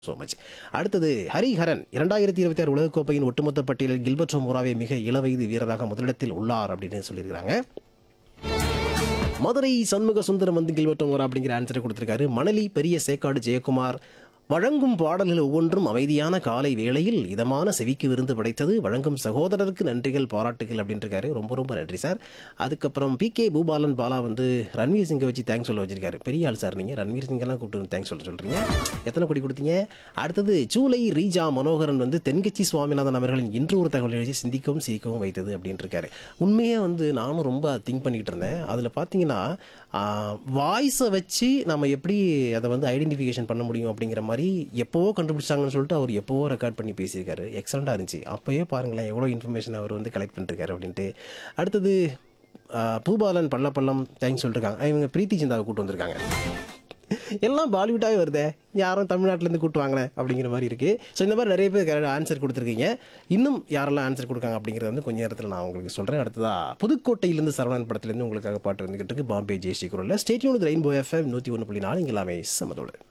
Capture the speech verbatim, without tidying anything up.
So much. அடுத்தது ஹரிஹரன் இரண்டாயிரத்தி இருபத்தி ஆறு உலகக்கோப்பையின் ஒட்டுமொத்த பட்டியலில் கில்பர்ட் மோராவே மிக இளவயது வீரராக முதலிடத்தில் உள்ளார் அப்படின்னு சொல்லியிருக்கிறாங்க. மதுரை சண்முக சுந்தரம் வந்து கில்பர்ட் மோரா அப்படிங்கிற ஆன்சரை கொடுத்திருக்காரு. மணலி பெரிய சேக்காடு ஜெயக்குமார் வழங்கும் பாடல்கள் ஒவ்வொன்றும் அமைதியான காலை வேளையில் இதமான செவிக்கு விருந்து படைத்தது. வழங்கும் சகோதரருக்கு நன்றிகள் பாராட்டுகள் அப்படின்னு இருக்காரு. ரொம்ப ரொம்ப நன்றி சார். அதுக்கப்புறம் பி கே பூபாலன் பாலா வந்து ரன்வீர் சிங்கை வச்சு தேங்க்ஸ் சொல்ல வச்சிருக்காரு. பெரிய ஆள் சார் நீங்கள் ரன்வீர் சிங்கெல்லாம் கூப்பிட்டு தேங்க்ஸ் சொல்ல சொல்கிறீங்க. எத்தனை கோடி கொடுத்தீங்க? அடுத்தது சூலை ரீஜா மனோகரன் வந்து தென்கட்சி சுவாமிநாதன் அவர்களின் இன்று ஒரு தகவல் எழுதி சிந்திக்கவும் சிரிக்கவும் வைத்தது அப்படின்னு இருக்காரு. உண்மையாக வந்து நானும் ரொம்ப திங்க் பண்ணிக்கிட்டு இருந்தேன். அதில் பார்த்தீங்கன்னா வாய்ஸை வச்சு நம்ம எப்படி அதை வந்து ஐடென்டிஃபிகேஷன் பண்ண முடியும் அப்படிங்கிற மாதிரி எப்போவோ கண்டுபிடிச்சாங்கன்னு சொல்லிட்டு அவர் எப்போவோ ரெக்கார்ட் பண்ணி பேசியிருக்காரு. எக்ஸலண்டாக இருந்துச்சு. அப்போயே பாருங்களேன் எவ்வளோ இன்ஃபர்மேஷன் அவர் வந்து கலெக்ட் பண்ணிருக்காரு அப்படின்ட்டு. அடுத்தது பூபாலன் பள்ளப்பள்ளம் தேங்க்ஸ் சொல்லிட்டுருக்காங்க. இவங்க பிரீத்தி சிந்தாவை கூட்டு வந்திருக்காங்க. எல்லாம் பாலிவுட்டாகவே வருதே, யாரும் தமிழ்நாட்டிலேருந்து கூட்டு வாங்கினேன் அப்படிங்கிற மாதிரி இருக்குது. ஸோ இந்த மாதிரி நிறைய பேர் ஆன்சர் கொடுத்துருக்கீங்க. இன்னும் யாரெல்லாம் ஆன்சர் கொடுக்காங்க அப்படிங்கிறத வந்து கொஞ்சம் நேரத்தில் நான் உங்களுக்கு சொல்கிறேன். அடுத்ததாக புதுக்கோட்டையிலேருந்து சரவணன் படத்துலேருந்து உங்களுக்காக பாட்டு வந்துக்கிட்டு இருக்கு. பாம்பே ஜெயஸ்ரீ குரலில் ஸ்டேட்யூன் ரெயின்போ எஃப்எம் நூற்றி ஒன்று புள்ளி நாலு இங்கே எல்லாமே சமதோடு.